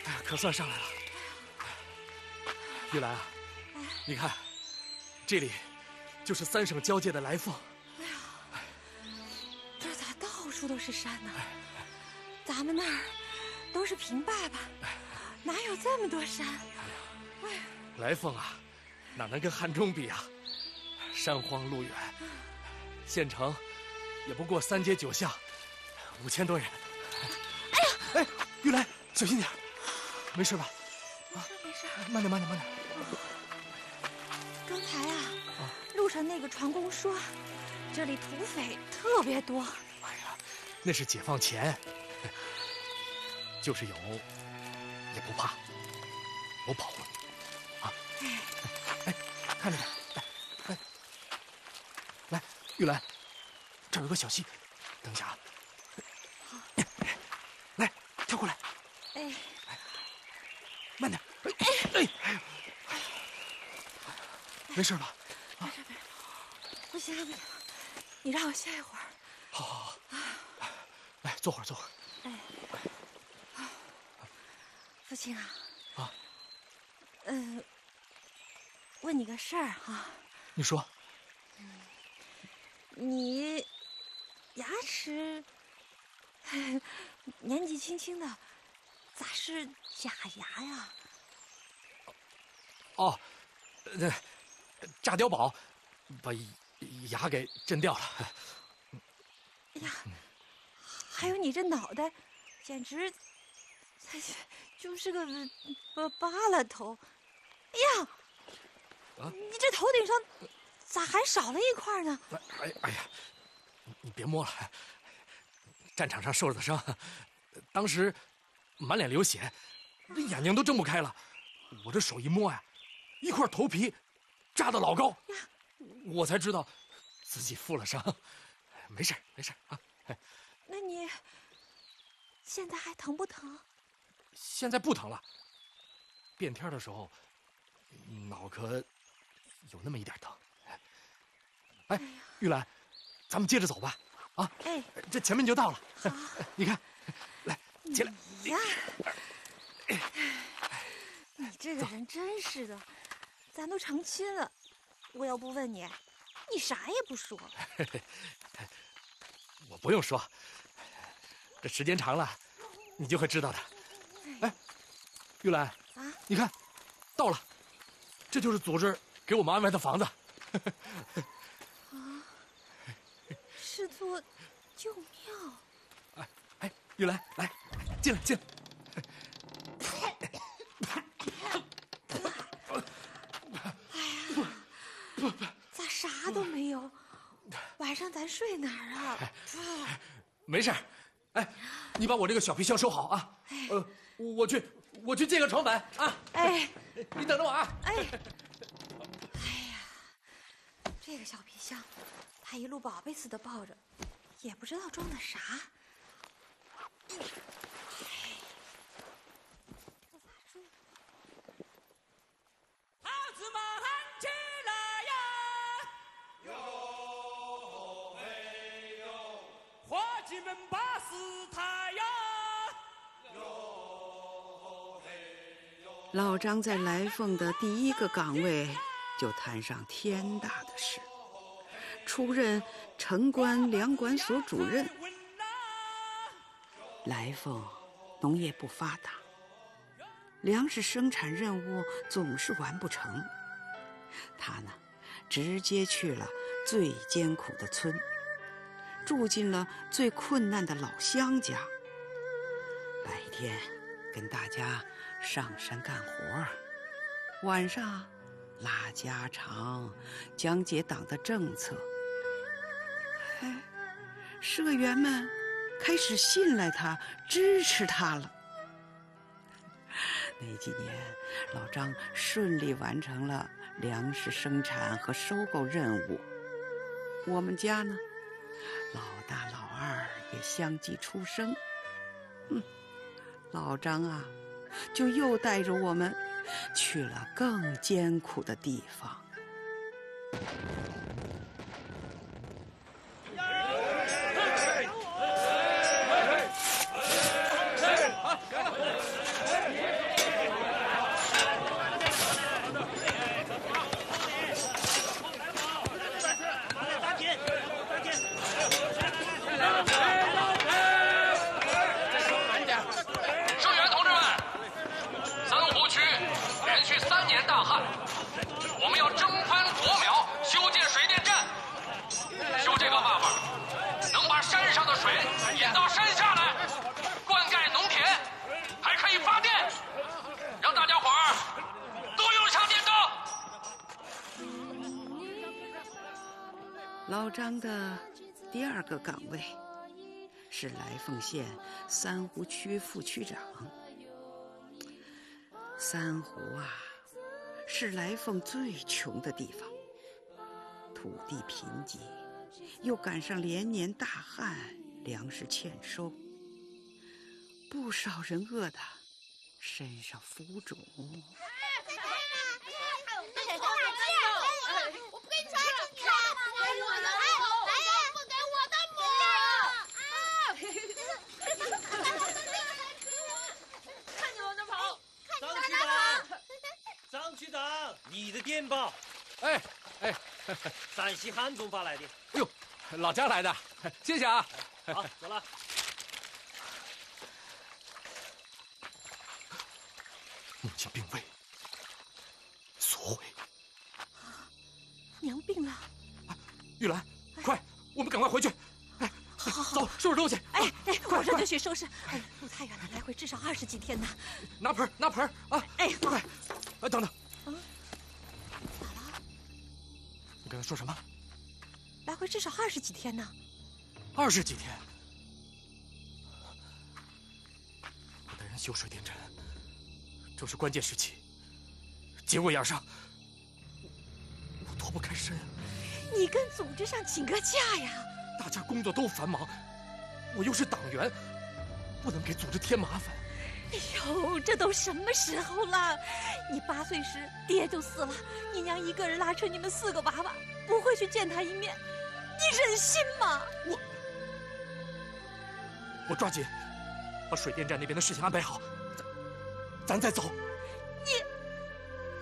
可算上来了。玉兰啊，你看，这里就是3省交界的来凤。 哎呀，这咋到处都是山呢？咱们那儿都是平坝坝，哪有这么多山？哎呀， 来凤啊，哪能跟汉中比啊？山荒路远，县城也不过3街9巷，5000多人。 哎呀， 哎，玉兰，小心点，没事吧？ 没事， 慢点，慢点，慢点。 刚才路上那个船工说，这里土匪特别多。 哎呀，那是解放前，就是有也不怕，我保护你啊！哎，看着点，来，玉兰，这儿有个小溪，等一下啊。 好， 来，跳过来。 哎， 慢点。哎，没事吧？ 没事，不行了，你让我歇一会儿。 好，来，坐会儿。 哎，父亲啊。 啊。 问你个事儿哈。 你说。 你牙齿年纪轻轻的，咋是假牙呀？ 哦，炸碉堡把牙给震掉了。 哎呀，还有你这脑袋，简直就是个疤了头。哎呀，你这头顶上咋还少了一块呢？ 哎呀，你别摸了，战场上受了的伤，当时满脸流血，这眼睛都睁不开了。我这手一摸呀，一块头皮扎得老高，我才知道自己负了伤。没事啊。 那你现在还疼不疼？ 现在不疼了。变天的时候，脑壳有那么一点疼。哎，玉兰，咱们接着走吧。啊， 哎， 这前面就到了。 好， 你看，来，起来。 呀，你这个人真是的，咱都成亲了，我要不问你，你啥也不说。 我不用说，这时间长了，你就会知道的。哎，玉兰啊，你看，到了，这就是组织给我们安排的房子。 是座旧庙。 哎，玉兰，来，进来。 哎呀，咋啥都没有？晚上咱睡哪儿啊？ 没事。哎，你把我这个小皮箱收好啊。我去借个床板啊。 哎， 你等着我啊。 哎呀，这个小皮箱，他一路宝贝似的抱着，也不知道装的啥。这咋睡？ 孩子们起来呀！ 哟嘿哟， 伙计们把事抬呀！ 哟嘿哟。 老张在来凤的第一个岗位就摊上天大的事，出任城关粮管所主任。来凤农业不发达，粮食生产任务总是完不成。他呢，直接去了最艰苦的村，住进了最困难的老乡家。白天跟大家上山干活，晚上拉家常，讲解党的政策。哎，社员们开始信赖他，支持他了。那几年，老张顺利完成了粮食生产和收购任务。我们家呢，老大老二也相继出生。老张啊，就又带着我们去了更艰苦的地方。 章的第2个岗位是来凤县三湖区副区长。三湖啊，是来凤最穷的地方，土地贫瘠，又赶上连年大旱，粮食欠收，不少人饿得身上浮肿。 我不给你穿着你了！哎，我的母，不给我的母！ 看你往哪跑！ 张区长，你的电报， 哎， 陕西汉中发来的。 哎呦，老家来的，谢谢啊。 好，走了。 母亲病危，索毁。 娘病了。 玉兰，快，我们赶快回去。哎，走，收拾东西。 哎，我这就去收拾。哎，路太远了，来回至少20几天呢。 拿盆啊！ 哎， 快！等等。 咋了？ 你刚才说什么？ 来回至少20几天呢。 20几天。我带人修水电站，正是关键时期，节骨眼上，我脱不开身。 你跟组织上请个假呀！ 大家工作都繁忙，我又是党员，不能给组织添麻烦。 哎呦，这都什么时候了？你8岁时爹就死了，你娘一个人拉扯你们4个娃娃，不会去见他一面，你忍心吗？ 我抓紧把水电站那边的事情安排好，咱再走。 你。